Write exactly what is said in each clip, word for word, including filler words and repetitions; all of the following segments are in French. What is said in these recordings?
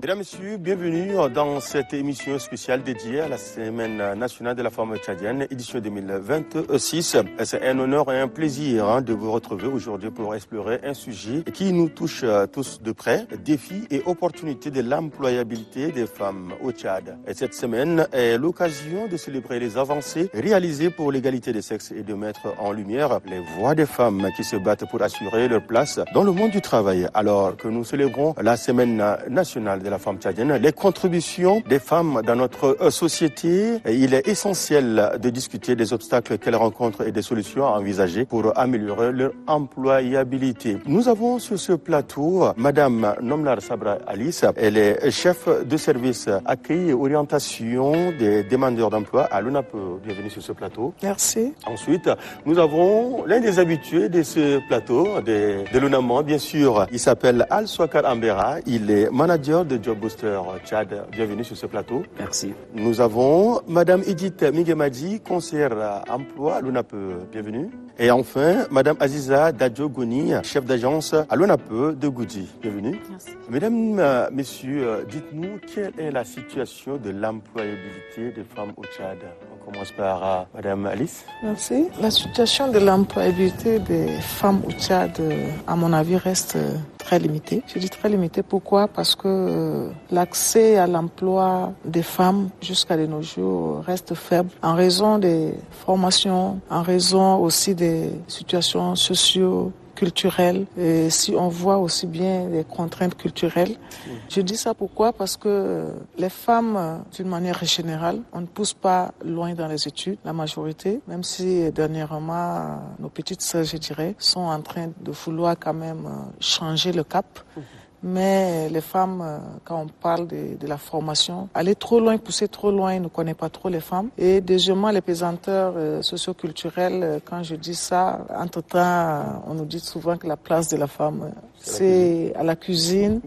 Mesdames, Messieurs, bienvenue dans cette émission spéciale dédiée à la Semaine nationale de la femme tchadienne, édition deux mille vingt-six. C'est un honneur et un plaisir hein, de vous retrouver aujourd'hui pour explorer un sujet qui nous touche tous de près, défis et opportunités de l'employabilité des femmes au Tchad. Et cette semaine est l'occasion de célébrer les avancées réalisées pour l'égalité des sexes et de mettre en lumière les voix des femmes qui se battent pour assurer leur place dans le monde du travail. Alors que nous célébrons la Semaine nationale de la femme tchadienne, les contributions des femmes dans notre société, il est essentiel de discuter des obstacles qu'elles rencontrent et des solutions à envisager pour améliorer leur employabilité. Nous avons sur ce plateau Madame Nomlar Sabra Alice. Elle est chef de service accueil et orientation des demandeurs d'emploi à l'O N A P E. Bienvenue sur ce plateau. Merci. Ensuite, nous avons l'un des habitués de ce plateau, de, de l'O N A M O, bien sûr. Il s'appelle Al Swakar Ambera. Il est manager de Job Booster Tchad. Bienvenue sur ce plateau. Merci. Nous avons Madame Edith Migemadi, conseillère emploi à l'O N A P E. Bienvenue. Et enfin, Madame Aziza Dadjo Gouni, chef d'agence à l'O N A P E de Goudi. Bienvenue. Merci. Mesdames, euh, Messieurs, dites-nous quelle est la situation de l'employabilité des femmes au Tchad. On commence par euh, Madame Alice. Merci. La situation de l'employabilité des femmes au Tchad, euh, à mon avis, reste euh, très limitée. Je dis très limitée pourquoi ? Parce que euh, l'accès à l'emploi des femmes jusqu'à de nos jours reste faible en raison des formations, en raison aussi des situations socio culturelles, et si on voit aussi bien les contraintes culturelles. Mmh. Je dis ça pourquoi ? Parce que les femmes, d'une manière générale, on ne pousse pas loin dans les études, la majorité, même si dernièrement, nos petites sœurs, je dirais, sont en train de vouloir quand même changer le cap. Mmh. Mais les femmes, quand on parle de, de la formation, aller trop loin, pousser trop loin, ne connaît pas trop les femmes. Et deuxièmement, les pesanteurs euh, socioculturels, euh, quand je dis ça, entre-temps, on nous dit souvent que la place de la femme, c'est, c'est à la cuisine.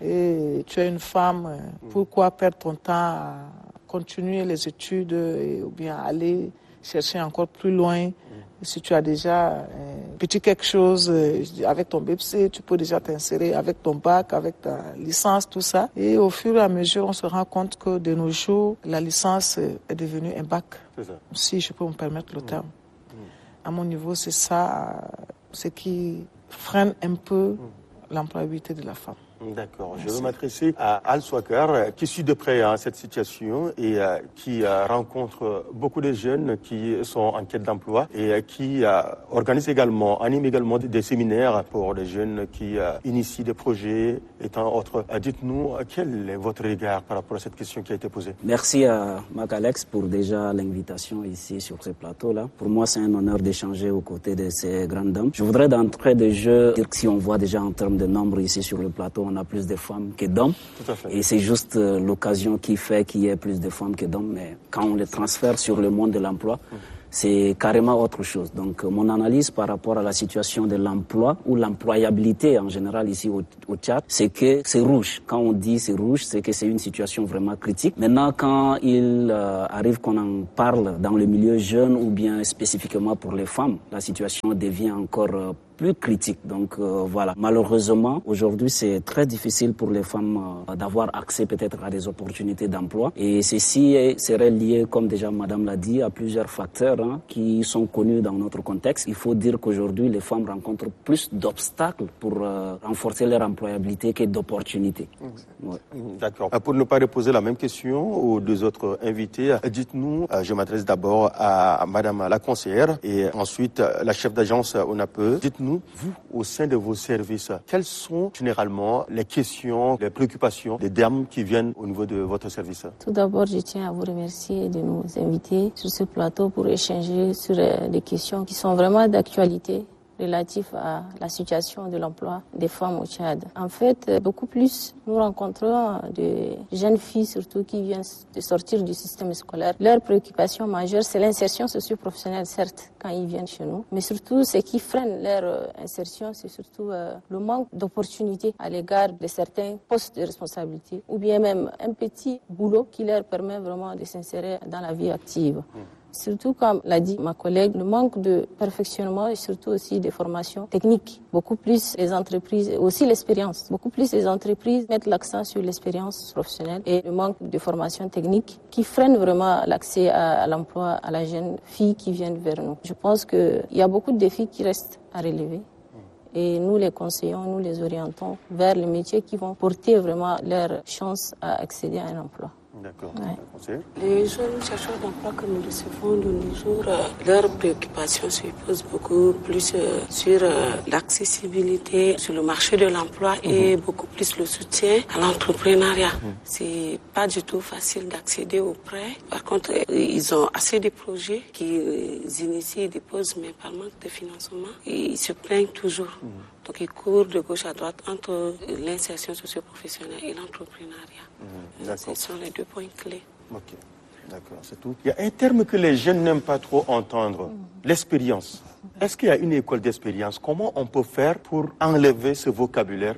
Et tu es une femme, euh, pourquoi perdre ton temps à continuer les études et, ou bien aller chercher encore plus loin? Si tu as déjà un petit quelque chose avec ton B P C, tu peux déjà t'insérer avec ton bac, avec ta licence, tout ça. Et au fur et à mesure, on se rend compte que de nos jours, la licence est devenue un bac. C'est ça. Si je peux me permettre le terme. Mmh. À mon niveau, c'est ça ce qui freine un peu mmh. l'employabilité de la femme. D'accord. Je vais m'adresser à Al Swakar, qui suit de près hein, cette situation et euh, qui euh, rencontre beaucoup de jeunes qui sont en quête d'emploi et euh, qui euh, organise également, anime également des séminaires pour les jeunes qui euh, initient des projets et tant autres. Euh, dites-nous, quel est votre regard par rapport à cette question qui a été posée ? Merci à Mac Alex pour déjà l'invitation ici sur ce plateau-là. Pour moi, c'est un honneur d'échanger aux côtés de ces grandes dames. Je voudrais d'entrée de jeu dire que si on voit déjà en termes de nombre ici sur le plateau, on a plus de femmes que d'hommes. Tout à fait. Et c'est juste euh, l'occasion qui fait qu'il y ait plus de femmes que d'hommes. Mais quand on les transfère sur le monde de l'emploi, mmh. c'est carrément autre chose. Donc, euh, mon analyse par rapport à la situation de l'emploi ou l'employabilité en général ici au, au Tchad, c'est que c'est rouge. Quand on dit c'est rouge, c'est que c'est une situation vraiment critique. Maintenant, quand il euh, arrive qu'on en parle dans le milieu jeune ou bien spécifiquement pour les femmes, la situation devient encore euh, plus critique. Donc euh, voilà, malheureusement, aujourd'hui, c'est très difficile pour les femmes euh, d'avoir accès peut-être à des opportunités d'emploi. Et ceci serait lié, comme déjà Madame l'a dit, à plusieurs facteurs hein, qui sont connus dans notre contexte. Il faut dire qu'aujourd'hui, les femmes rencontrent plus d'obstacles pour euh, renforcer leur employabilité que d'opportunités. Mmh. Ouais. D'accord. Pour ne pas reposer la même question aux deux autres invités, dites-nous, je m'adresse d'abord à Madame la conseillère et ensuite la chef d'agence O N A P E. Dites-nous, vous, au sein de vos services, quelles sont généralement les questions, les préoccupations des dames qui viennent au niveau de votre service ? Tout d'abord, je tiens à vous remercier de nous inviter sur ce plateau pour échanger sur des questions qui sont vraiment d'actualité relatif à la situation de l'emploi des femmes au Tchad. En fait, beaucoup plus, nous rencontrons de jeunes filles surtout qui viennent de sortir du système scolaire. Leur préoccupation majeure, c'est l'insertion socio-professionnelle, certes, quand ils viennent chez nous, mais surtout, ce qui freine leur insertion, c'est surtout euh, le manque d'opportunités à l'égard de certains postes de responsabilité ou bien même un petit boulot qui leur permet vraiment de s'insérer dans la vie active. Mmh. Surtout, comme l'a dit ma collègue, le manque de perfectionnement et surtout aussi des formations techniques. Beaucoup plus les entreprises, aussi l'expérience. Beaucoup plus les entreprises mettent l'accent sur l'expérience professionnelle et le manque de formation technique qui freine vraiment l'accès à, à l'emploi à la jeune fille qui viennent vers nous. Je pense qu'il y a beaucoup de défis qui restent à relever. Et nous les conseillons, nous les orientons vers les métiers qui vont porter vraiment leur chance à accéder à un emploi. D'accord. Ouais. Les jeunes chercheurs d'emploi que nous recevons de nos jours, euh, leurs préoccupations se posent beaucoup plus euh, sur euh, l'accessibilité sur le marché de l'emploi mmh. et beaucoup plus le soutien à l'entrepreneuriat. Mmh. C'est pas du tout facile d'accéder aux prêts. Par contre, euh, ils ont assez de projets qu'ils euh, initient et déposent, mais par manque de financement, et ils se plaignent toujours. Mmh. Donc, ils courent de gauche à droite entre l'insertion socio-professionnelle et l'entrepreneuriat. Mmh, Ce sont les deux points clés. Ok, d'accord, c'est tout. Il y a un terme que les jeunes n'aiment pas trop entendre, mmh. l'expérience. Est-ce qu'il y a une école d'expérience? Comment on peut faire pour enlever ce vocabulaire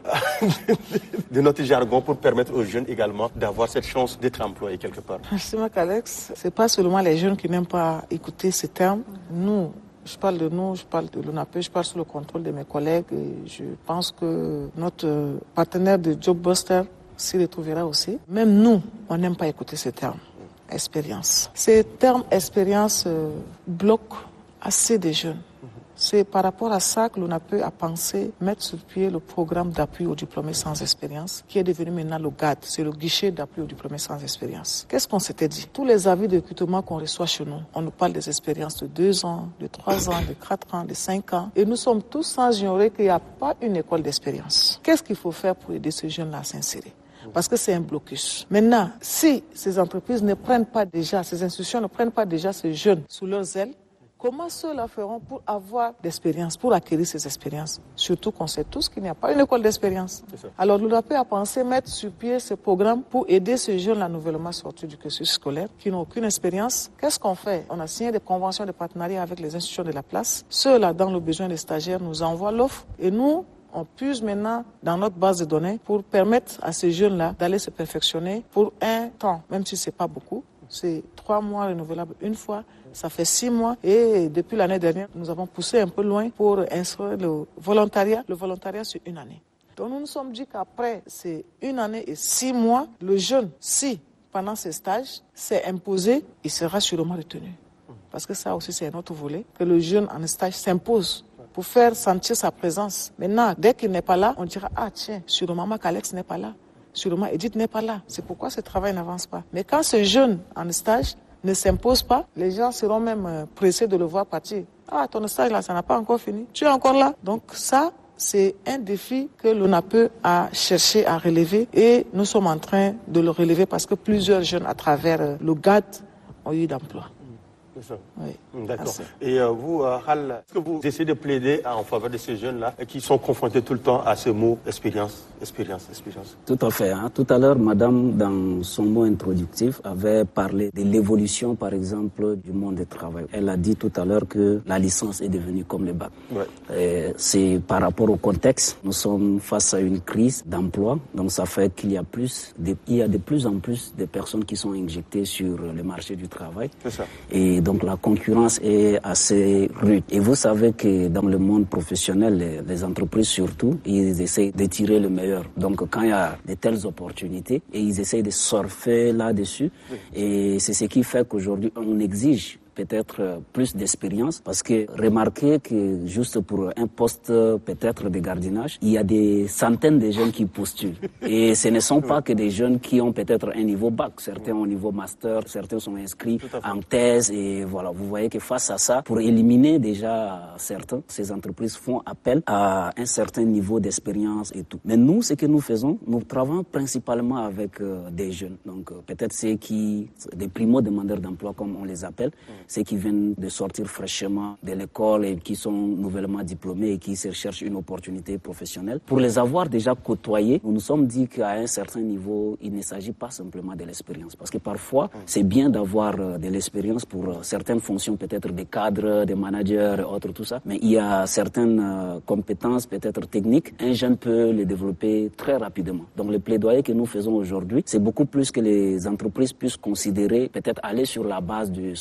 de notre jargon pour permettre aux jeunes également d'avoir cette chance d'être employés quelque part? Merci Marc Alex. Ce n'est pas seulement les jeunes qui n'aiment pas écouter ces termes. Nous, je parle de nous, je parle de l'ONAPE, je parle sous le contrôle de mes collègues et je pense que notre partenaire de Jobbuster s'y retrouvera aussi. Même nous, on n'aime pas écouter ces termes, expérience. Ces termes expérience euh, bloquent assez de jeunes. C'est par rapport à ça que l'on a pu à penser mettre sur pied le programme d'appui aux diplômés sans expérience, qui est devenu maintenant le G A D, c'est le guichet d'appui aux diplômés sans expérience. Qu'est-ce qu'on s'était dit? Tous les avis de recrutement qu'on reçoit chez nous, on nous parle des expériences de deux ans, de trois ans, de quatre ans, de cinq ans, et nous sommes tous sans ignorer qu'il n'y a pas une école d'expérience. Qu'est-ce qu'il faut faire pour aider ces jeunes-là à s'insérer? Parce que c'est un blocus. Maintenant, si ces entreprises ne prennent pas déjà, ces institutions ne prennent pas déjà ces jeunes sous leurs ailes, comment ceux-là feront pour avoir d'expérience, pour acquérir ces expériences? Surtout qu'on sait tous qu'il n'y a pas une école d'expérience. Alors l'ONAPE a pensé mettre sur pied ce programme pour aider ces jeunes-là nouvellement sortis du cursus scolaire, qui n'ont aucune expérience. Qu'est-ce qu'on fait? On a signé des conventions de partenariat avec les institutions de la place. Ceux-là, dans le besoin des stagiaires, nous envoient l'offre et nous, on puise maintenant dans notre base de données pour permettre à ces jeunes-là d'aller se perfectionner pour un temps, même si c'est pas beaucoup. C'est trois mois renouvelables une fois, ça fait six mois. Et depuis l'année dernière, nous avons poussé un peu loin pour instruire le volontariat. Le volontariat, c'est une année. Donc nous nous sommes dit qu'après ces une année et six mois, le jeune, si pendant ces stages, s'est imposé, il sera sûrement retenu. Parce que ça aussi, c'est un autre volet, que le jeune en stage s'impose pour faire sentir sa présence. Maintenant, dès qu'il n'est pas là, on dira, ah tiens, sûrement Marc Alex n'est pas là, sûrement Edith n'est pas là. C'est pourquoi ce travail n'avance pas. Mais quand ce jeune en stage ne s'impose pas, les gens seront même pressés de le voir partir. Ah, ton stage là, ça n'a pas encore fini. Tu es encore là. Donc ça, c'est un défi que l'ONAPE a cherché à relever et nous sommes en train de le relever parce que plusieurs jeunes à travers le G A D ont eu d'emploi. C'est ça. Oui. D'accord. Merci. Et euh, vous, euh, Hal, est-ce que vous essayez de plaider en faveur de ces jeunes-là qui sont confrontés tout le temps à ce mot expérience, expérience, expérience? Tout à fait. Hein. Tout à l'heure, madame, dans son mot introductif, avait parlé de l'évolution, par exemple, du monde du travail. Elle a dit tout à l'heure que la licence est devenue comme le bac. Ouais. C'est par rapport au contexte. Nous sommes face à une crise d'emploi. Donc, ça fait qu'il y a plus, de, il y a de plus en plus de personnes qui sont injectées sur le marché du travail. C'est ça. Et donc, la concurrence est assez rude. Et vous savez que dans le monde professionnel, les, les entreprises surtout, ils essaient de tirer le meilleur. Donc quand il y a de telles opportunités, et ils essaient de surfer là-dessus, oui. Et c'est ce qui fait qu'aujourd'hui, on exige peut-être plus d'expérience, parce que remarquez que juste pour un poste peut-être de gardiennage, il y a des centaines de jeunes qui postulent. Et ce ne sont pas que des jeunes qui ont peut-être un niveau bac. Certains ont un niveau master, certains sont inscrits en thèse. Et voilà, vous voyez que face à ça, pour éliminer déjà certains, ces entreprises font appel à un certain niveau d'expérience et tout. Mais nous, ce que nous faisons, nous travaillons principalement avec euh, des jeunes. Donc euh, peut-être ceux qui, des primo-demandeurs d'emploi comme on les appelle, ceux qui viennent de sortir fraîchement de l'école et qui sont nouvellement diplômés et qui se cherchent une opportunité professionnelle. Pour les avoir déjà côtoyés, nous nous sommes dit qu'à un certain niveau, il ne s'agit pas simplement de l'expérience. Parce que parfois, c'est bien d'avoir de l'expérience pour certaines fonctions, peut-être des cadres, des managers et autres, tout ça. Mais il y a certaines compétences, peut-être techniques, un jeune peut les développer très rapidement. Donc le plaidoyer que nous faisons aujourd'hui, c'est beaucoup plus que les entreprises puissent considérer, peut-être aller sur la base du soft skill,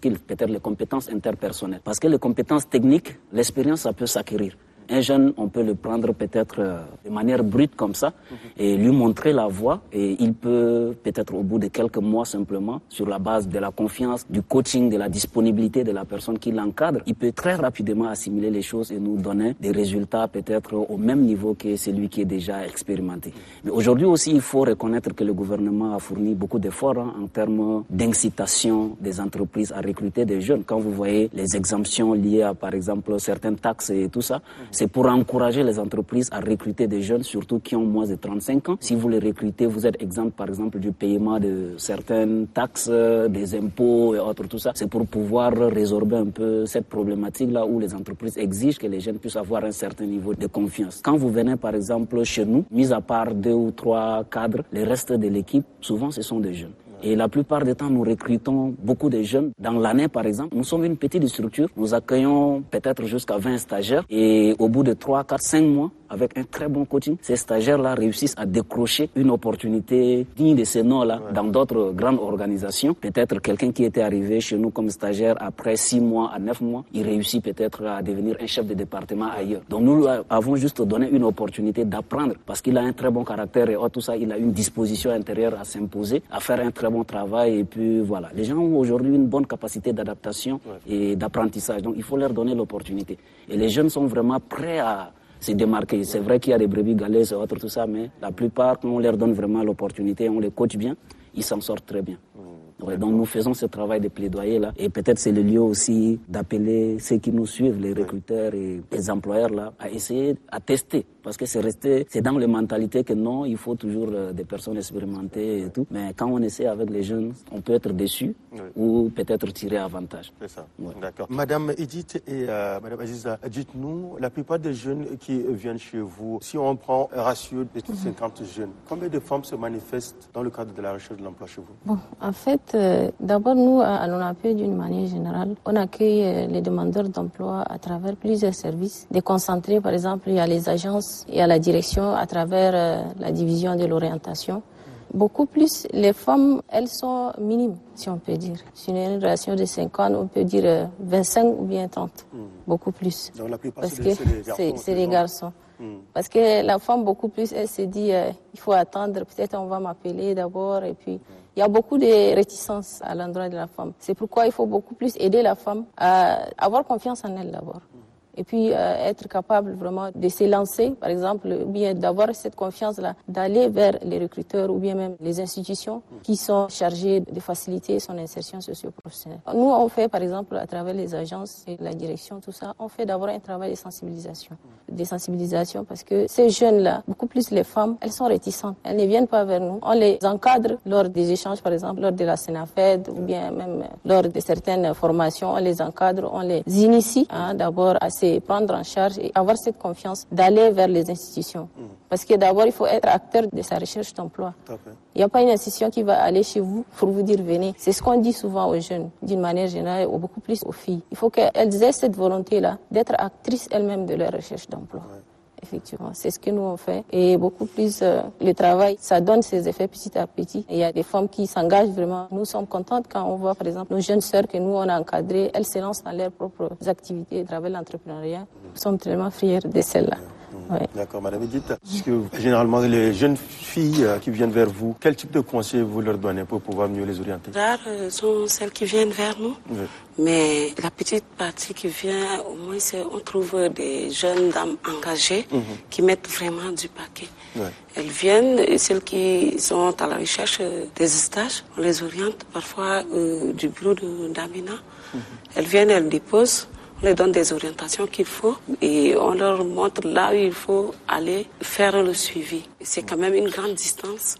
skills, peut-être les compétences interpersonnelles. Parce que les compétences techniques, l'expérience, ça peut s'acquérir. Un jeune, on peut le prendre peut-être euh, de manière brute comme ça et lui montrer la voie et il peut peut-être au bout de quelques mois simplement, sur la base de la confiance, du coaching, de la disponibilité de la personne qui l'encadre, il peut très rapidement assimiler les choses et nous donner des résultats peut-être au même niveau que celui qui est déjà expérimenté. Mais aujourd'hui aussi, il faut reconnaître que le gouvernement a fourni beaucoup d'efforts hein, en termes d'incitation des entreprises à recruter des jeunes. Quand vous voyez les exemptions liées à par exemple certaines taxes et tout ça, c'est pour encourager les entreprises à recruter des jeunes, surtout qui ont moins de trente-cinq ans. Si vous les recrutez, vous êtes exempt, par exemple, du paiement de certaines taxes, des impôts et autres, tout ça. C'est pour pouvoir résorber un peu cette problématique-là où les entreprises exigent que les jeunes puissent avoir un certain niveau de confiance. Quand vous venez, par exemple, chez nous, mis à part deux ou trois cadres, le reste de l'équipe, souvent, ce sont des jeunes. Et la plupart du temps, nous recrutons beaucoup de jeunes. Dans l'année, par exemple, nous sommes une petite structure. Nous accueillons peut-être jusqu'à vingt stagiaires. Et au bout de trois, quatre, cinq mois, avec un très bon coaching, ces stagiaires-là réussissent à décrocher une opportunité digne de ce nom-là ouais. dans d'autres grandes organisations. Peut-être quelqu'un qui était arrivé chez nous comme stagiaire après six mois à neuf mois, il réussit peut-être à devenir un chef de département ailleurs. Donc nous avons juste donné une opportunité d'apprendre parce qu'il a un très bon caractère et tout ça, il a une disposition intérieure à s'imposer, à faire un très bon travail et puis voilà. Les gens ont aujourd'hui une bonne capacité d'adaptation ouais. et d'apprentissage. Donc il faut leur donner l'opportunité. Et les jeunes sont vraiment prêts à c'est démarqué. C'est vrai qu'il y a des brebis galeuses et autres, tout ça, mais la plupart, quand on leur donne vraiment l'opportunité, on les coach bien, ils s'en sortent très bien. Mmh, ouais, donc nous faisons ce travail de plaidoyer là, et peut-être c'est le lieu aussi d'appeler ceux qui nous suivent, les recruteurs et les employeurs là, à essayer, à tester. Parce que c'est resté, c'est dans les mentalités que non, il faut toujours euh, des personnes expérimentées et tout. Mais quand on essaie avec les jeunes, on peut être déçu oui. ou peut-être tirer avantage. C'est ça. Ouais. D'accord. Madame Edith et euh, Madame Aziza, dites-nous, la plupart des jeunes qui viennent chez vous, si on prend un ratio de cinquante mm-hmm. jeunes, combien de femmes se manifestent dans le cadre de la recherche de l'emploi chez vous? Bon, en fait, euh, d'abord nous, à l'ONAPE, d'une manière générale, on accueille euh, les demandeurs d'emploi à travers plusieurs services. Déconcentrés, par exemple, il y a les agences et à la direction à travers euh, la division de l'orientation. Beaucoup plus, les femmes, elles sont minimes, si on peut dire. Sur une relation de cinquante, on peut dire euh, vingt-cinq ou bien trente. Mm. Beaucoup plus. Donc la plupart, parce c'est, que les, c'est les garçons. C'est, c'est les garçons. Mm. Parce que la femme, beaucoup plus, elle se dit, euh, il faut attendre, peut-être on va m'appeler d'abord. Et puis, il y a beaucoup de réticences à l'endroit de la femme. C'est pourquoi il faut beaucoup plus aider la femme à avoir confiance en elle d'abord. Et puis euh, être capable vraiment de s'élancer, par exemple, ou bien d'avoir cette confiance-là, d'aller vers les recruteurs ou bien même les institutions qui sont chargées de faciliter son insertion socio-professionnelle. Nous, on fait, par exemple, à travers les agences et la direction, tout ça, on fait d'abord un travail de sensibilisation. De sensibilisation parce que ces jeunes-là, beaucoup plus les femmes, elles sont réticentes. Elles ne viennent pas vers nous. On les encadre lors des échanges, par exemple, lors de la Sénafed ou bien même lors de certaines formations, on les encadre, on les initie hein, d'abord à se prendre en charge et avoir cette confiance d'aller vers les institutions. Mmh. Parce que d'abord, il faut être acteur de sa recherche d'emploi. Il n'y a pas une institution qui va aller chez vous pour vous dire venez. C'est ce qu'on dit souvent aux jeunes, d'une manière générale, ou beaucoup plus aux filles. Il faut qu'elles aient cette volonté-là d'être actrices elles-mêmes de leur recherche d'emploi. Ouais. Effectivement, c'est ce que nous on fait. Et beaucoup plus, euh, le travail, ça donne ses effets petit à petit. Et il y a des femmes qui s'engagent vraiment. Nous sommes contentes quand on voit, par exemple, nos jeunes sœurs que nous on a encadrées, elles se lancent dans leurs propres activités à travers l'entrepreneuriat. Nous sommes tellement fiers de celles-là. Mmh. Ouais. D'accord, Madame Edith. Parce que généralement, les jeunes filles euh, qui viennent vers vous, quel type de conseils vous leur donnez pour pouvoir mieux les orienter? Rares euh, sont celles qui viennent vers nous. Oui. Mais la petite partie qui vient, au moins, c'est, on trouve des jeunes dames engagées mmh. qui mettent vraiment du paquet. Ouais. Elles viennent, et celles qui sont à la recherche des stages, on les oriente parfois euh, du bureau de, d'Amina. Mmh. Elles viennent, elles déposent. On leur donne des orientations qu'il faut et on leur montre là où il faut aller faire le suivi. C'est quand même une grande distance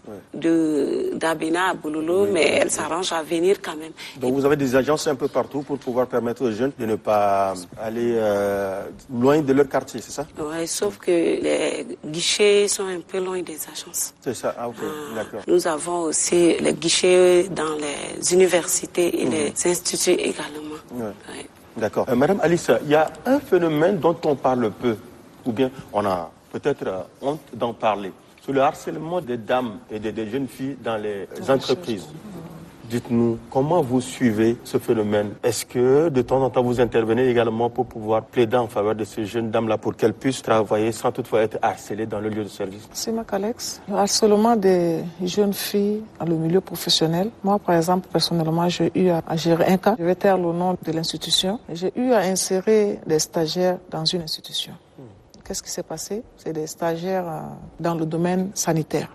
de d'Abina à Bololo, oui, mais oui, elles s'arrangent à venir quand même. Donc et vous avez des agences un peu partout pour pouvoir permettre aux jeunes de ne pas aller euh, loin de leur quartier, c'est ça? Oui, sauf que les guichets sont un peu loin des agences. C'est ça, ah ok, euh, d'accord. Nous avons aussi les guichets dans les universités et mmh. les instituts également. Ouais. Ouais. D'accord. Euh, Madame Alice, il y a un phénomène dont on parle peu, ou bien on a peut-être euh, honte d'en parler. C'est le harcèlement des dames et des, des jeunes filles dans les entreprises. Dites-nous, comment vous suivez ce phénomène? Est-ce que de temps en temps vous intervenez également pour pouvoir plaider en faveur de ces jeunes dames-là pour qu'elles puissent travailler sans toutefois être harcelées dans le lieu de service? C'est Mac Alex. Le harcèlement des jeunes filles dans le milieu professionnel. Moi, par exemple, personnellement, j'ai eu à gérer un cas. Je vais taire le nom de l'institution. J'ai eu à insérer des stagiaires dans une institution. Hmm. Qu'est-ce qui s'est passé? C'est des stagiaires dans le domaine sanitaire.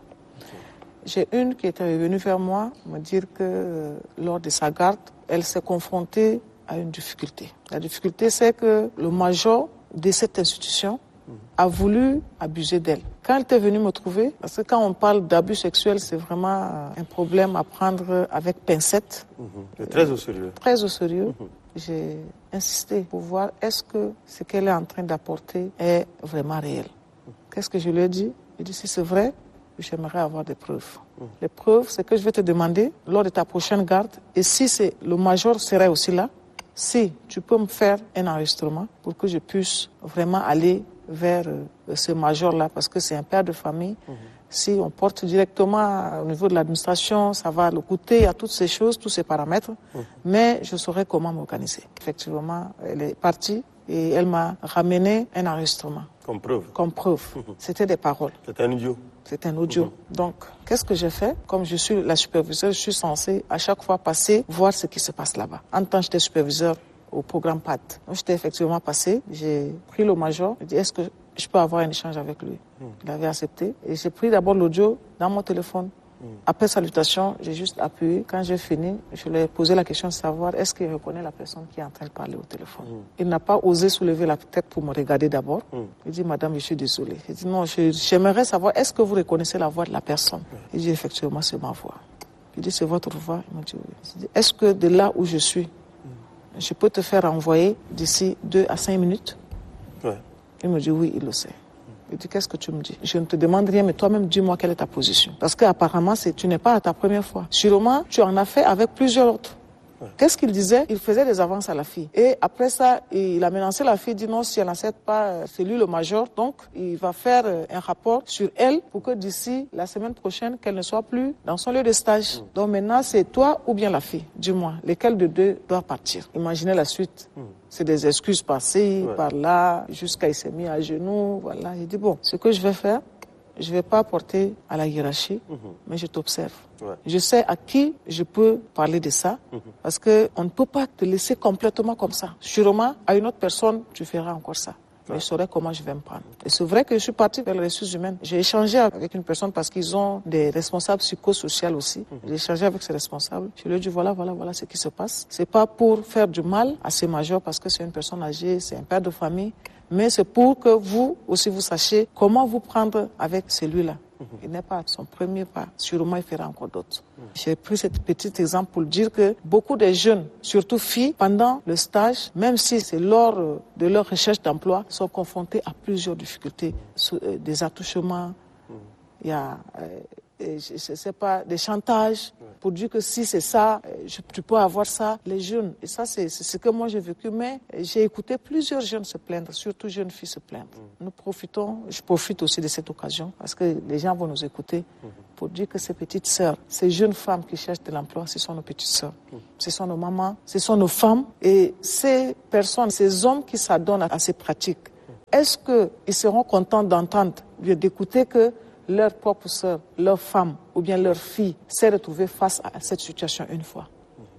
J'ai une qui était revenue vers moi me dire que euh, lors de sa garde, elle s'est confrontée à une difficulté. La difficulté, c'est que le major de cette institution a voulu abuser d'elle. Quand elle était venue me trouver, parce que quand on parle d'abus sexuel, c'est vraiment un problème à prendre avec pincette. Mmh. C'est très au sérieux. Très au sérieux. Mmh. J'ai insisté pour voir est-ce que ce qu'elle est en train d'apporter est vraiment réel. Mmh. Qu'est-ce que je lui ai dit? Je lui ai dit si c'est vrai, j'aimerais avoir des preuves. Mmh. Les preuves, c'est que je vais te demander lors de ta prochaine garde, et si c'est le major serait aussi là, si tu peux me faire un enregistrement pour que je puisse vraiment aller vers euh, ce major-là, parce que c'est un père de famille. Mmh. Si on porte directement au niveau de l'administration, ça va le coûter à toutes ces choses, tous ces paramètres, mmh. mais je saurais comment m'organiser. Effectivement, elle est partie et elle m'a ramené un enregistrement. Comme preuve. Comme preuve. Mmh. C'était des paroles. C'était un audio. C'est un audio. Mmh. Donc, qu'est-ce que j'ai fait? Comme je suis la superviseure, je suis censée à chaque fois passer, voir ce qui se passe là-bas. En tant que j'étais superviseur au programme P A T. Donc, j'étais effectivement passée, j'ai pris le major, j'ai dit, est-ce que je peux avoir un échange avec lui? Mmh. Il avait accepté. Et j'ai pris d'abord l'audio dans mon téléphone. Mmh. Après salutation, j'ai juste appuyé. Quand j'ai fini, je lui ai posé la question de savoir est-ce qu'il reconnaît la personne qui est en train de parler au téléphone. Mmh. Il n'a pas osé soulever la tête pour me regarder d'abord. Mmh. Il dit, madame, je suis désolé. Il dit, non, je, j'aimerais savoir, est-ce que vous reconnaissez la voix de la personne? Mmh. Il dit, effectivement, c'est ma voix. Il dit, c'est votre voix? Il m'a dit, oui. Il dit, est-ce que de là où je suis, mmh. je peux te faire envoyer d'ici deux à cinq minutes? Ouais. Il me dit, oui, il le sait. Il dit, qu'est-ce que tu me dis? Je ne te demande rien, mais toi-même, dis-moi quelle est ta position. Parce qu'apparemment, c'est, tu n'es pas à ta première fois. Sûrement, tu en as fait avec plusieurs autres. Ouais. Qu'est-ce qu'il disait? Il faisait des avances à la fille. Et après ça, il a menacé la fille, il dit non, si elle n'accepte pas, c'est lui le major. Donc, il va faire un rapport sur elle pour que d'ici la semaine prochaine, qu'elle ne soit plus dans son lieu de stage. Mm. Donc maintenant, c'est toi ou bien la fille. Dis-moi, lesquels de deux doit partir? Imaginez la suite. Mm. C'est des excuses passées, ouais. par là, jusqu'à il s'est mis à genoux, voilà. Il dit bon, ce que je vais faire, je ne vais pas porter à la hiérarchie, mmh. mais je t'observe. Ouais. Je sais à qui je peux parler de ça, mmh. parce qu'on ne peut pas te laisser complètement comme ça. Sûrement, à une autre personne, tu feras encore ça. Ouais. Mais je saurai comment je vais me prendre. Et c'est vrai que je suis partie vers les ressources humaines. J'ai échangé avec une personne parce qu'ils ont des responsables psychosociaux aussi. Mmh. J'ai échangé avec ces responsables. Je lui ai dit voilà, voilà, voilà ce qui se passe. C'est pas pour faire du mal à ces majors parce que c'est une personne âgée, c'est un père de famille. Mais c'est pour que vous aussi vous sachiez comment vous prendre avec celui-là. Mmh. Il n'est pas son premier pas. Sûrement, il fera encore d'autres. Mmh. J'ai pris ce petit exemple pour dire que beaucoup de jeunes, surtout filles, pendant le stage, même si c'est lors de leur recherche d'emploi, sont confrontées à plusieurs difficultés. Mmh. Des attouchements, mmh. il y a... Euh, Et je ne sais pas, des chantages pour dire que si c'est ça, je, tu peux avoir ça, les jeunes. Et ça, c'est, c'est ce que moi j'ai vécu. Mais j'ai écouté plusieurs jeunes se plaindre, surtout jeunes filles se plaindre. Mm. Nous profitons, je profite aussi de cette occasion parce que les gens vont nous écouter mm. pour dire que ces petites sœurs, ces jeunes femmes qui cherchent de l'emploi, ce sont nos petites sœurs. Mm. Ce sont nos mamans, ce sont nos femmes. Et ces personnes, ces hommes qui s'adonnent à, à ces pratiques, mm. est-ce qu'ils seront contents d'entendre, d'écouter que leur propre sœur, leur femme ou bien leur fille s'est retrouvée face à cette situation une fois?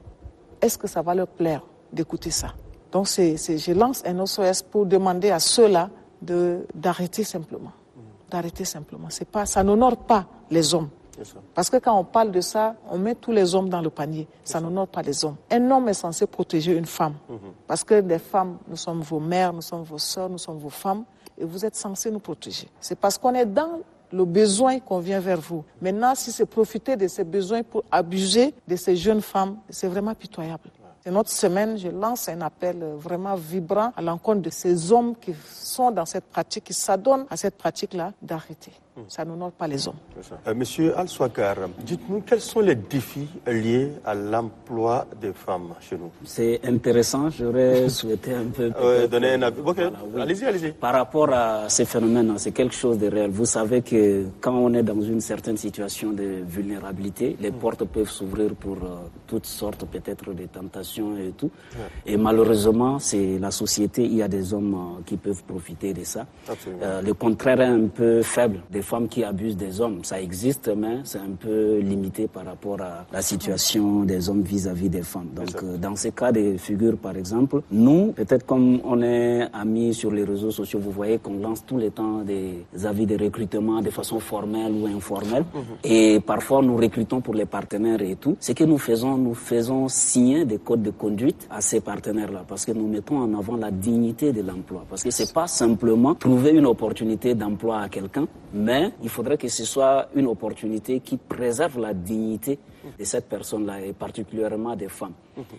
Est-ce que ça va leur plaire d'écouter ça? Donc c'est, c'est, je lance un S O S pour demander à ceux-là de, d'arrêter simplement. D'arrêter simplement. C'est pas, ça n'honore pas les hommes. Parce que quand on parle de ça, on met tous les hommes dans le panier. Ça n'honore pas les hommes. Un homme est censé protéger une femme. Parce que les femmes, nous sommes vos mères, nous sommes vos sœurs, nous sommes vos femmes. Et vous êtes censés nous protéger. C'est parce qu'on est dans le besoin qu'on vient vers vous. Maintenant, si c'est profiter de ces besoins pour abuser de ces jeunes femmes, c'est vraiment pitoyable. C'est notre semaine, je lance un appel vraiment vibrant à l'encontre de ces hommes qui sont dans cette pratique, qui s'adonnent à cette pratique-là, d'arrêter. Ça n'honore pas les hommes. Euh, Monsieur Al-Swakar, dites-nous quels sont les défis liés à l'emploi des femmes chez nous? C'est intéressant, j'aurais souhaité un peu... Euh, donner un avis. Okay. Voilà, oui. Allez-y, allez-y. Par rapport à ces phénomènes, c'est quelque chose de réel. Vous savez que quand on est dans une certaine situation de vulnérabilité, les portes peuvent s'ouvrir pour euh, toutes sortes peut-être de tentations et tout. Ouais. Et malheureusement, c'est la société, il y a des hommes euh, qui peuvent profiter de ça. Euh, le contraire est un peu faible. Des femmes qui abusent des hommes, ça existe, mais c'est un peu limité par rapport à la situation des hommes vis-à-vis des femmes. Donc euh, dans ces cas de figure, par exemple, nous, peut-être comme on est amis sur les réseaux sociaux, vous voyez qu'on lance tous les temps des avis de recrutement de façon formelle ou informelle. Mm-hmm. Et parfois, nous recrutons pour les partenaires et tout. Ce que nous faisons, nous faisons signer des codes de conduite à ces partenaires-là parce que nous mettons en avant la dignité de l'emploi. Parce que c'est pas simplement trouver une opportunité d'emploi à quelqu'un, mais il faudrait que ce soit une opportunité qui préserve la dignité de cette personne-là, et particulièrement des femmes.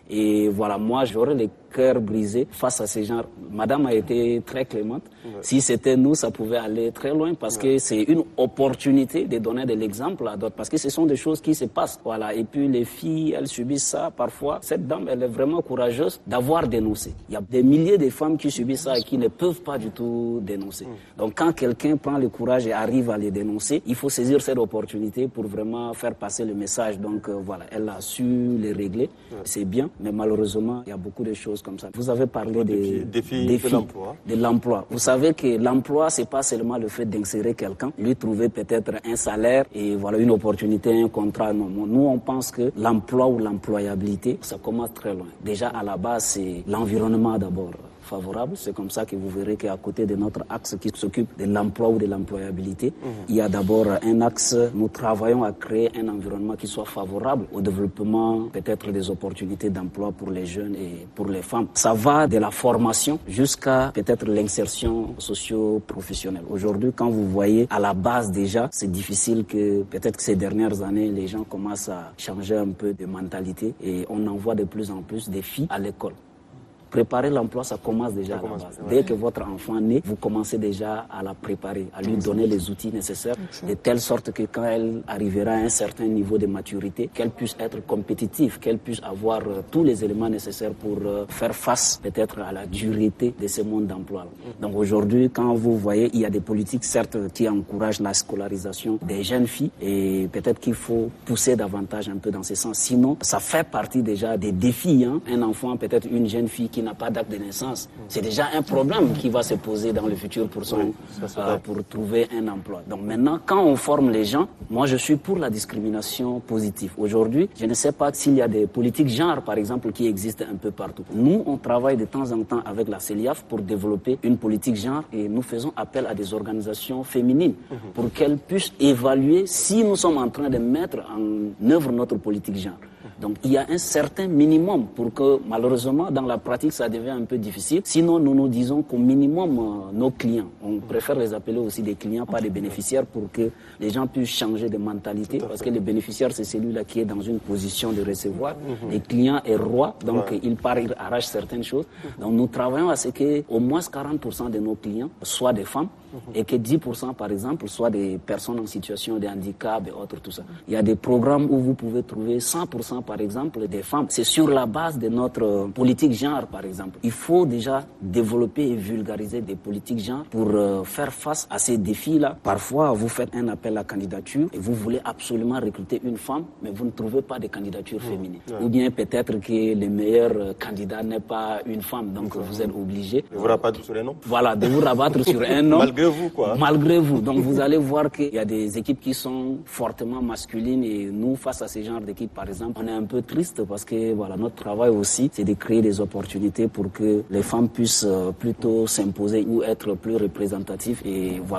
Et voilà, moi, j'aurais le cœur brisé face à ces gens. Madame a été très clémente. Ouais. Si c'était nous, ça pouvait aller très loin parce ouais. que c'est une opportunité de donner de l'exemple à d'autres. Parce que ce sont des choses qui se passent. Voilà. Et puis, les filles, elles subissent ça parfois. Cette dame, elle est vraiment courageuse d'avoir dénoncé. Il y a des milliers de femmes qui subissent ça et qui ne peuvent pas du tout dénoncer. Mmh. Donc, quand quelqu'un prend le courage et arrive à les dénoncer, il faut saisir cette opportunité pour vraiment faire passer le message. Donc, euh, voilà, elle a su les régler. Ouais. C'est bien, mais malheureusement, il y a beaucoup de choses comme ça. Vous avez parlé des défis, défis de l'emploi. De l'emploi. Vous savez que l'emploi, c'est pas seulement le fait d'insérer quelqu'un, lui trouver peut-être un salaire et voilà une opportunité, un contrat. Non, nous on pense que l'emploi ou l'employabilité, ça commence très loin. Déjà à la base, c'est l'environnement d'abord favorable. C'est comme ça que vous verrez qu'à côté de notre axe qui s'occupe de l'emploi ou de l'employabilité, mmh. il y a d'abord un axe, nous travaillons à créer un environnement qui soit favorable au développement peut-être des opportunités d'emploi pour les jeunes et pour les femmes. Ça va de la formation jusqu'à peut-être l'insertion socio-professionnelle. Aujourd'hui, quand vous voyez à la base déjà, c'est difficile que peut-être que ces dernières années, les gens commencent à changer un peu de mentalité et on envoie de plus en plus des filles à l'école. Préparer l'emploi, ça commence déjà ça à commence, la base. Ouais. Dès que votre enfant naît, vous commencez déjà à la préparer, à lui donner les outils nécessaires, de telle sorte que quand elle arrivera à un certain niveau de maturité, qu'elle puisse être compétitive, qu'elle puisse avoir euh, tous les éléments nécessaires pour euh, faire face peut-être à la dureté de ce monde d'emploi. Mmh. Donc aujourd'hui, quand vous voyez, il y a des politiques certes qui encouragent la scolarisation des jeunes filles et peut-être qu'il faut pousser davantage un peu dans ce sens. Sinon, ça fait partie déjà des défis. Hein. Un enfant, peut-être une jeune fille qui qui n'a pas d'acte de naissance, c'est déjà un problème qui va se poser dans le futur pour, son, oui, ça, euh, pour trouver un emploi. Donc maintenant, quand on forme les gens, moi je suis pour la discrimination positive. Aujourd'hui, je ne sais pas s'il y a des politiques genre, par exemple, qui existent un peu partout. Nous, on travaille de temps en temps avec la CELIAF pour développer une politique genre et nous faisons appel à des organisations féminines mmh. pour qu'elles puissent évaluer si nous sommes en train de mettre en œuvre notre politique genre. Donc il y a un certain minimum pour que malheureusement dans la pratique ça devient un peu difficile. Sinon nous nous disons qu'au minimum euh, nos clients, on préfère les appeler aussi des clients, pas des bénéficiaires pour que les gens puissent changer de mentalité parce que le bénéficiaire c'est celui-là qui est dans une position de recevoir. Mm-hmm. Les clients est roi, donc ouais. il part, il arrache certaines choses. Donc nous travaillons à ce que au moins quarante pour cent de nos clients soient des femmes. Et que dix pour cent par exemple soient des personnes en situation de handicap et autres, tout ça. Il y a des programmes où vous pouvez trouver cent pour cent par exemple des femmes. C'est sur la base de notre politique genre par exemple. Il faut déjà développer et vulgariser des politiques genre pour euh, faire face à ces défis-là. Parfois vous faites un appel à candidature et vous voulez absolument recruter une femme mais vous ne trouvez pas de candidature mmh. féminine. Ouais. Ou bien peut-être que le meilleur candidat n'est pas une femme, donc mmh. vous êtes obligé de vous rabattre sur un homme. Voilà, de vous rabattre sur un homme. Malgré vous, quoi. Malgré vous. Donc, vous allez voir qu'il y a des équipes qui sont fortement masculines et nous, face à ce genre d'équipe, par exemple, on est un peu triste parce que, voilà, notre travail aussi, c'est de créer des opportunités pour que les femmes puissent plutôt s'imposer ou être plus représentatives et voilà.